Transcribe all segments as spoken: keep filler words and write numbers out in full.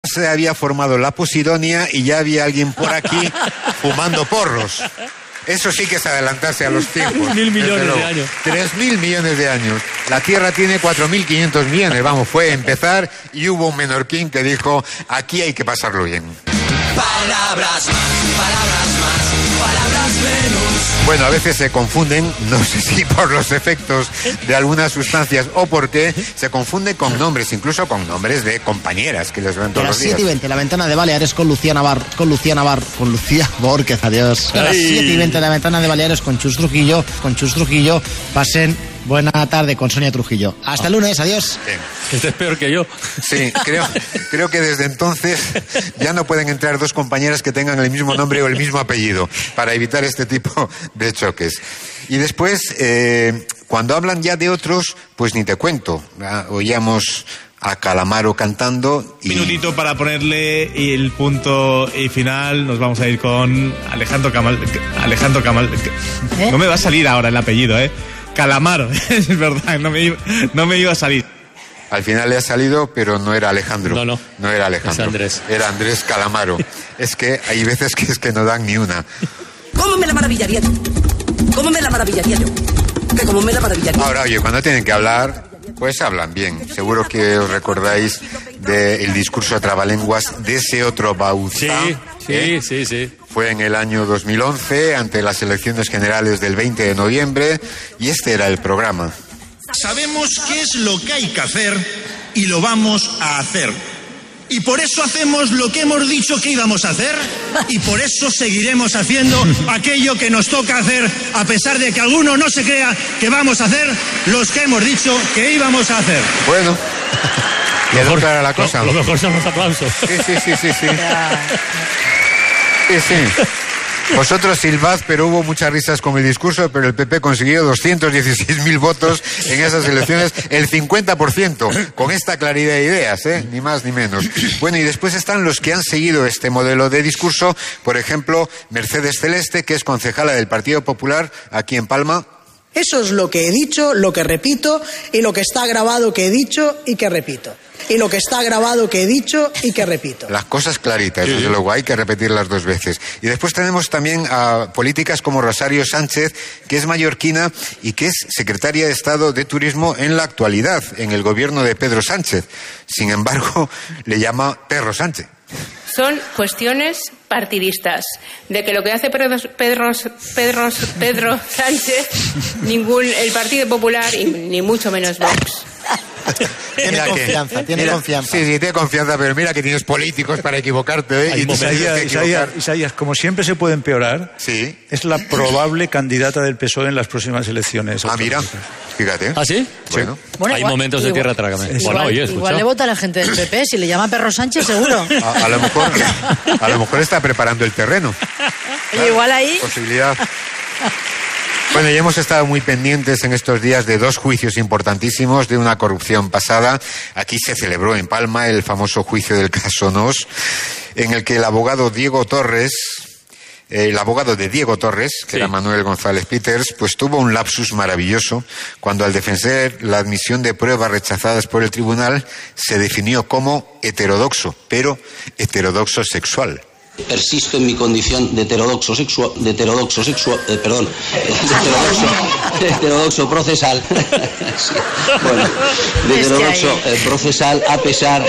se había formado la Posidonia y ya había alguien por aquí fumando porros. Eso sí que es adelantarse a los tiempos. Mil millones de años. Tres mil millones de años. La Tierra tiene cuatro mil quinientos millones. Vamos, fue empezar y hubo un menorquín que dijo, aquí hay que pasarlo bien. Palabras más, palabras más, palabras menos. Bueno, a veces se confunden, no sé si por los efectos de algunas sustancias o por qué, se confunden con nombres, incluso con nombres de compañeras que les ven todos A las los días. siete y veinte, la ventana de Baleares con Lucía Navar, con Lucía Navar, con Lucía Borquez, adiós. A las siete y veinte, la ventana de Baleares con Chus Trujillo, con Chus Trujillo, pasen buena tarde con Sonia Trujillo. Hasta el lunes, adiós. Sí. Este es peor que yo. Sí, creo, creo que desde entonces ya no pueden entrar dos compañeras que tengan el mismo nombre o el mismo apellido para evitar este tipo de choques. Y después, eh, cuando hablan ya de otros, pues ni te cuento. ¿Verdad? Oíamos a Calamaro cantando y... Un minutito para ponerle el punto y final. Nos vamos a ir con Alejandro Camal... Alejandro Camal... ¿Eh? No me va a salir ahora el apellido, ¿eh? Calamaro, es verdad, no me, iba, no me iba a salir. Al final le ha salido, pero no era Alejandro. No, no. No era Alejandro. Es Andrés. Era Andrés Calamaro. Es que hay veces que es que no dan ni una. ¿Cómo me la maravillaría yo? ¿Cómo me la maravillaría yo? Que como me la maravillaría. Ahora, oye, cuando tienen que hablar, pues hablan bien. Seguro que os recordáis del discurso a trabalenguas de ese otro Bauzá. Sí, sí, ¿eh? sí, sí. Fue en el año dos mil once, ante las elecciones generales del veinte de noviembre, y este era el programa. Sabemos qué es lo que hay que hacer y lo vamos a hacer. Y por eso hacemos lo que hemos dicho que íbamos a hacer y por eso seguiremos haciendo aquello que nos toca hacer, a pesar de que alguno no se crea que vamos a hacer los que hemos dicho que íbamos a hacer. Bueno, quedó clara la cosa. Lo, lo mejor son los aplausos. Sí, sí, sí, sí, sí. Sí, sí. Vosotros silbad, pero hubo muchas risas con el discurso, pero el P P consiguió doscientos dieciséis mil votos en esas elecciones, el cincuenta por ciento, con esta claridad de ideas, ¿eh? Ni más ni menos. Bueno, y después están los que han seguido este modelo de discurso, por ejemplo, Mercedes Celeste, que es concejala del Partido Popular aquí en Palma. Eso es lo que he dicho, lo que repito, y lo que está grabado que he dicho y que repito. Y lo que está grabado que he dicho y que repito. Las cosas claritas, sí. Desde luego, hay que repetirlas dos veces. Y después tenemos también a políticas como Rosario Sánchez, que es mallorquina y que es secretaria de Estado de Turismo en la actualidad, en el gobierno de Pedro Sánchez. Sin embargo, le llama Perro Sánchez. Son cuestiones partidistas, de que lo que hace Pedro, Pedro, Pedro, Pedro Sánchez, ningún el Partido Popular y ni mucho menos Vox. Tiene Mira confianza, que, tiene mira, confianza. Sí, sí, tiene confianza, pero mira que tienes políticos para equivocarte, ¿eh? Y Isaías, Isaías, Isaías, como siempre se puede empeorar, sí. Es la probable candidata del P S O E en las próximas elecciones. Ah, mira, fíjate. ¿Ah, sí? Bueno. Bueno, hay igual, momentos de igual, tierra trágame. Igual, bueno, oye, igual le vota a la gente del P P, si le llama Perro Sánchez, seguro. A, a, lo mejor, a lo mejor está preparando el terreno. Claro, igual ahí... Posibilidad. Bueno, ya hemos estado muy pendientes en estos días de dos juicios importantísimos de una corrupción pasada. Aquí se celebró en Palma el famoso juicio del caso Nos, en el que el abogado Diego Torres, el abogado de Diego Torres, que sí. era Manuel González Peters, pues tuvo un lapsus maravilloso cuando al defender la admisión de pruebas rechazadas por el tribunal se definió como heterodoxo, pero heterodoxo sexual. Persisto en mi condición de heterodoxo sexual, de heterodoxo sexual, eh, perdón, de heterodoxo, de heterodoxo procesal, sí, bueno, de heterodoxo eh, procesal a pesar,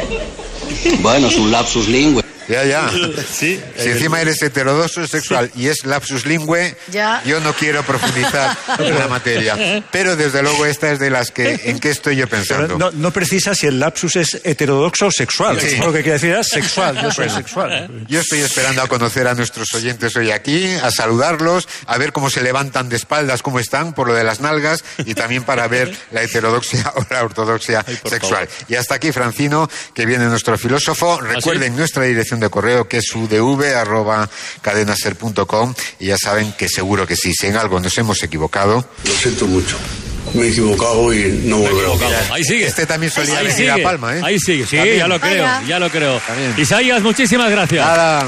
bueno, es un lapsus lingüe. Ya, ya. Sí, si encima eres heterodoxo sexual sí. y es lapsus lingüe, ya. Yo no quiero profundizar en la materia. Pero desde luego esta es de las que, ¿en qué estoy yo pensando? No, no precisa si el lapsus es heterodoxo o sexual. Sí. Lo que quiere decir es sexual, yo soy sexual. Yo estoy esperando a conocer a nuestros oyentes hoy aquí, a saludarlos, a ver cómo se levantan de espaldas, cómo están, por lo de las nalgas, y también para ver la heterodoxia o la ortodoxia Ay, sexual. Favor. Y hasta aquí, Francino, que viene nuestro filósofo. Recuerden ¿Ah, sí? nuestra dirección de correo, que es u d v arroba cadenaser punto com, y ya saben que seguro que sí, si en algo nos hemos equivocado. Lo siento mucho. Me he equivocado y no volveré. Ahí sigue. Este también solía Ahí venir sigue. a Palma, ¿eh? Ahí sigue, sí, también. ya lo creo, Hola. ya lo creo. También. Isaías, muchísimas gracias. Nada.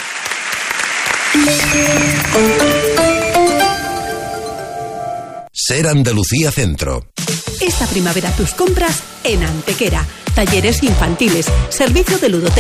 Ser Andalucía Centro. Esta primavera tus compras en Antequera. Talleres infantiles, servicio de ludoteca.